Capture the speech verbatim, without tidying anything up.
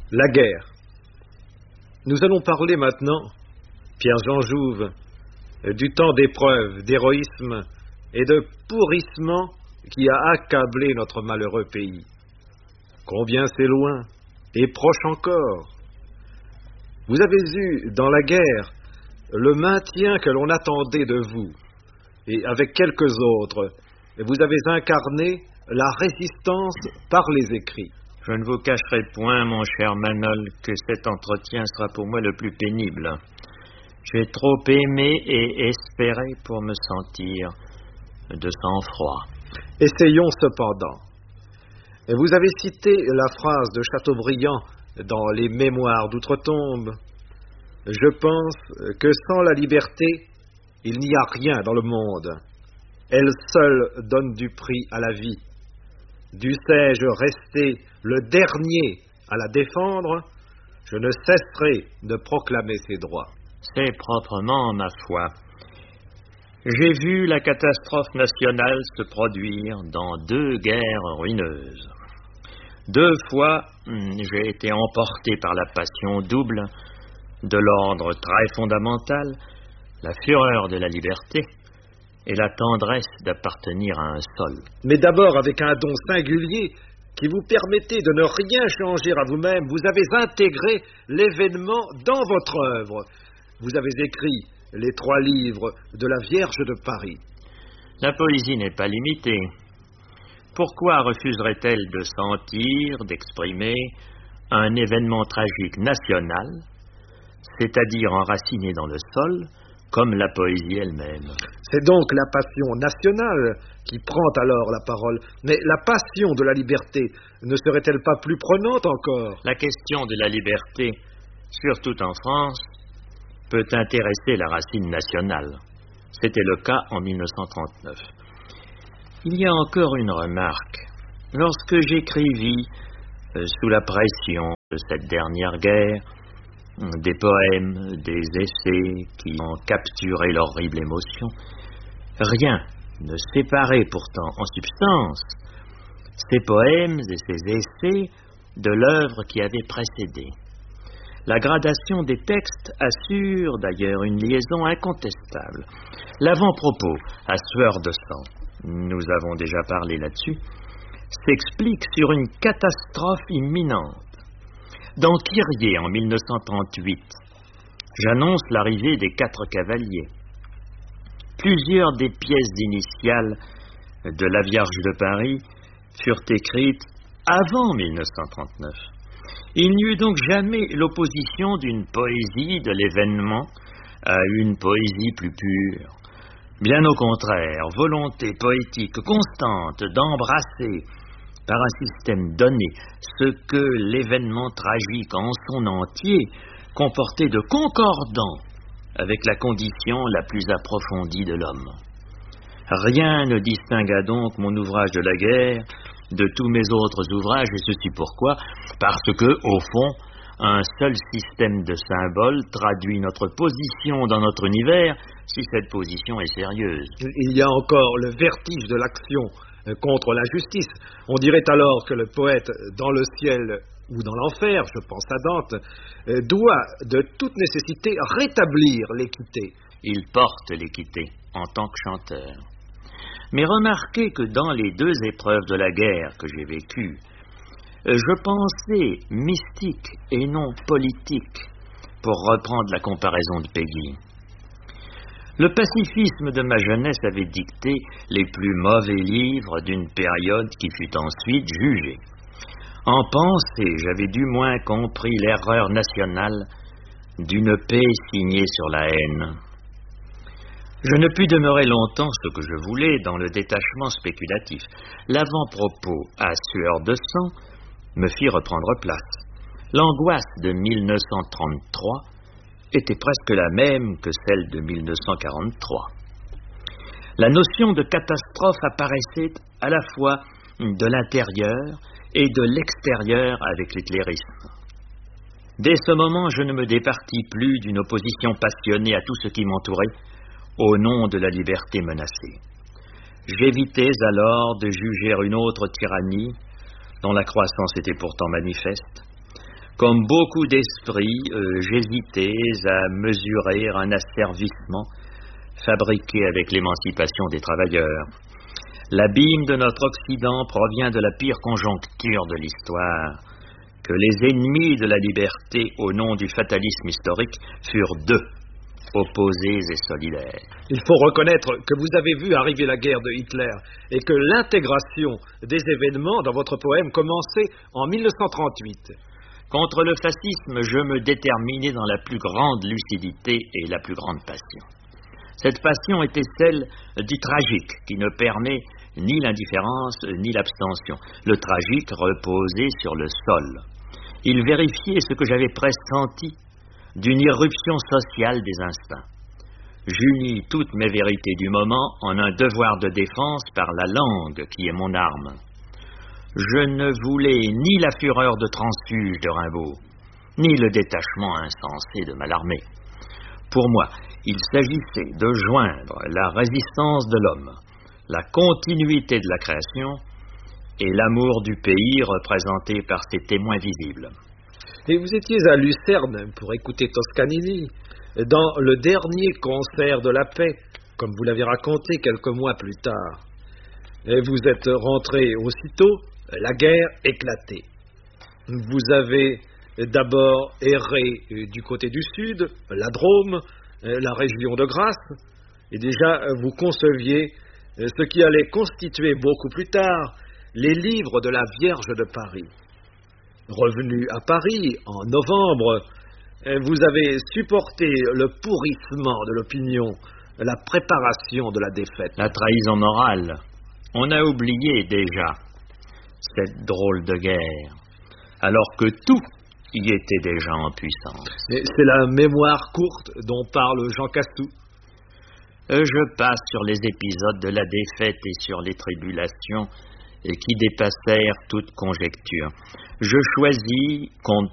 La guerre. Nous allons parler maintenant, Pierre-Jean Jouve, du temps d'épreuve, d'héroïsme et de pourrissement qui a accablé notre malheureux pays. Combien c'est loin et proche encore. Vous avez eu, dans la guerre, le maintien que l'on attendait de vous, et avec quelques autres, vous avez incarné la résistance par les écrits. Je ne vous cacherai point, mon cher Manol, que cet entretien sera pour moi le plus pénible. J'ai trop aimé et espéré pour me sentir de sang-froid. Essayons cependant. Vous avez cité la phrase de Chateaubriand dans les Mémoires d'Outre-Tombe. Je pense que sans la liberté, il n'y a rien dans le monde. Elle seule donne du prix à la vie. Dussé-je rester le dernier à la défendre, je ne cesserai de proclamer ses droits. C'est proprement ma foi. J'ai vu la catastrophe nationale se produire dans deux guerres ruineuses. Deux fois, j'ai été emporté par la passion double de l'ordre très fondamental, la fureur de la liberté et la tendresse d'appartenir à un sol. Mais d'abord avec un don singulier qui vous permettait de ne rien changer à vous-même, vous avez intégré l'événement dans votre œuvre. Vous avez écrit les trois livres de la Vierge de Paris. La poésie n'est pas limitée. Pourquoi refuserait-elle de sentir, d'exprimer un événement tragique national, c'est-à-dire enraciné dans le sol, comme la poésie elle-même? C'est donc la passion nationale qui prend alors la parole. Mais la passion de la liberté ne serait-elle pas plus prenante encore? La question de la liberté, surtout en France, peut intéresser la racine nationale. C'était le cas en mille neuf cent trente-neuf. Il y a encore une remarque. Lorsque j'écrivis, euh, sous la pression de cette dernière guerre, des poèmes, des essais qui ont capturé l'horrible émotion, rien ne séparait pourtant en substance ces poèmes et ces essais de l'œuvre qui avait précédé. La gradation des textes assure d'ailleurs une liaison incontestable. L'avant-propos, à sueur de sang, nous avons déjà parlé là-dessus, s'explique sur une catastrophe imminente. Dans Kyrie, en mille neuf cent trente-huit, j'annonce l'arrivée des quatre cavaliers. Plusieurs des pièces initiales de la Vierge de Paris furent écrites avant mille neuf cent trente-neuf. Il n'y eut donc jamais l'opposition d'une poésie de l'événement à une poésie plus pure. Bien au contraire, volonté poétique constante d'embrasser par un système donné ce que l'événement tragique en son entier comportait de concordant avec la condition la plus approfondie de l'homme. Rien ne distingua donc mon ouvrage de la guerre de tous mes autres ouvrages, et ceci pourquoi? Parce que, au fond, un seul système de symboles traduit notre position dans notre univers, si cette position est sérieuse. Il y a encore le vertige de l'action contre l'injustice. On dirait alors que le poète, dans le ciel ou dans l'enfer, je pense à Dante, doit de toute nécessité rétablir l'équité. Il porte l'équité en tant que chanteur. Mais remarquez que dans les deux épreuves de la guerre que j'ai vécues, je pensais mystique et non politique, pour reprendre la comparaison de Péguy. Le pacifisme de ma jeunesse avait dicté les plus mauvais livres d'une période qui fut ensuite jugée. En pensée, j'avais du moins compris l'erreur nationale d'une paix signée sur la haine. Je ne pus demeurer longtemps ce que je voulais dans le détachement spéculatif. L'avant-propos à sueur de sang me fit reprendre place. L'angoisse de mille neuf cent trente-trois était presque la même que celle de mille neuf cent quarante-trois. La notion de catastrophe apparaissait à la fois de l'intérieur et de l'extérieur avec l'éclairisme. Dès ce moment, je ne me départis plus d'une opposition passionnée à tout ce qui m'entourait, au nom de la liberté menacée. J'évitais alors de juger une autre tyrannie, dont la croissance était pourtant manifeste, Comme beaucoup d'esprits, euh, j'hésitais à mesurer un asservissement fabriqué avec l'émancipation des travailleurs. L'abîme de notre Occident provient de la pire conjoncture de l'histoire, que les ennemis de la liberté, au nom du fatalisme historique, furent deux, opposés et solidaires. Il faut reconnaître que vous avez vu arriver la guerre de Hitler et que l'intégration des événements dans votre poème commençait en mille neuf cent trente-huit. Contre le fascisme, je me déterminais dans la plus grande lucidité et la plus grande passion. Cette passion était celle du tragique, qui ne permet ni l'indifférence ni l'abstention. Le tragique reposait sur le sol. Il vérifiait ce que j'avais pressenti d'une irruption sociale des instincts. J'unis toutes mes vérités du moment en un devoir de défense par la langue qui est mon arme. Je ne voulais ni la fureur de Transfuge de Rimbaud, ni le détachement insensé de Mallarmé. Pour moi, il s'agissait de joindre la résistance de l'homme, la continuité de la création et l'amour du pays représenté par ses témoins visibles. Et vous étiez à Lucerne pour écouter Toscanini, dans le dernier concert de la paix, comme vous l'avez raconté quelques mois plus tard. Et vous êtes rentré aussitôt, la guerre éclatait. Vous avez d'abord erré du côté du sud, la Drôme, la région de Grasse, et déjà vous conceviez ce qui allait constituer beaucoup plus tard les livres de la Vierge de Paris. Revenu à Paris en novembre, vous avez supporté le pourrissement de l'opinion, la préparation de la défaite. La trahison morale. On a oublié déjà cette drôle de guerre, alors que tout y était déjà en puissance. C'est la mémoire courte dont parle Jean Cassou. Je passe sur les épisodes de la défaite et sur les tribulations qui dépassèrent toute conjecture. Je choisis, compte